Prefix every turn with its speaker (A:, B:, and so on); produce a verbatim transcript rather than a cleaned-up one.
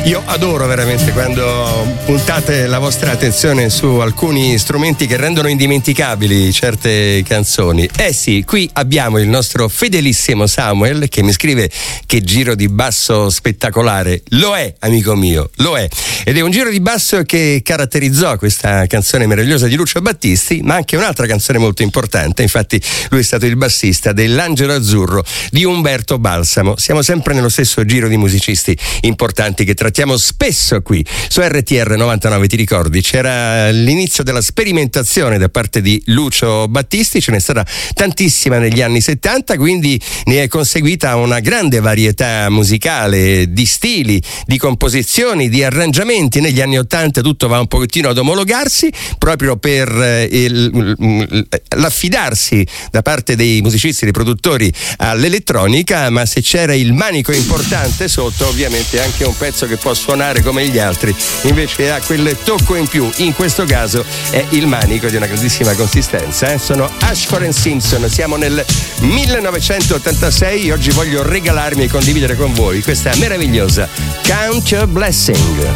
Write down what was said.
A: Io adoro veramente quando puntate la vostra attenzione su alcuni strumenti che rendono indimenticabili certe canzoni. Eh sì, qui abbiamo il nostro fedelissimo Samuel che mi scrive che giro di basso spettacolare. Lo è, amico mio, lo è. Ed è un giro di basso che caratterizzò questa canzone meravigliosa di Lucio Battisti, ma anche un'altra canzone molto importante. Infatti lui è stato il bassista dell'Angelo Azzurro di Umberto Balsamo. Siamo sempre nello stesso giro di musicisti importanti che trattiamo spesso qui su R T R novantanove. Ti ricordi? C'era l'inizio della sperimentazione da parte di Lucio Battisti, ce n'è stata tantissima negli anni settanta, quindi ne è conseguita una grande varietà musicale di stili, di composizioni, di arrangiamenti. Negli anni ottanta tutto va un pochettino ad omologarsi proprio per eh, il, l'affidarsi da parte dei musicisti, dei produttori all'elettronica, ma se c'era il manico importante sotto, ovviamente anche un pezzo che può suonare come gli altri invece ha quel tocco in più. In questo caso è il manico di una grandissima consistenza, eh? Sono Ashford and Simpson, siamo nel millenovecentottantasei. Oggi voglio regalarmi e condividere con voi questa meravigliosa Count Your Blessing.